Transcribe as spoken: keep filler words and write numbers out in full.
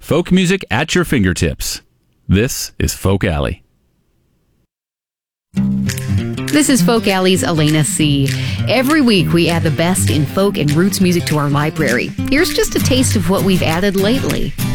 Folk music at your fingertips. This is Folk Alley. This is Folk Alley's Elena C. Every week we add the best in folk and roots music to our library. Here's just a taste of what we've added lately.